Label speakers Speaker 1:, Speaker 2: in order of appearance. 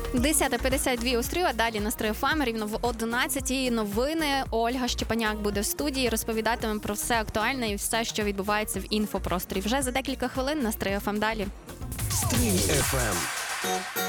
Speaker 1: 10:52 у Стрию, далі на Стрию ФМ, рівно в 11:00 новини. Ольга Щепаняк буде в студії, розповідатиме про все актуальне і все, що відбувається в інфопросторі. Вже за декілька хвилин на Стрию ФМ далі.
Speaker 2: Стрій FM.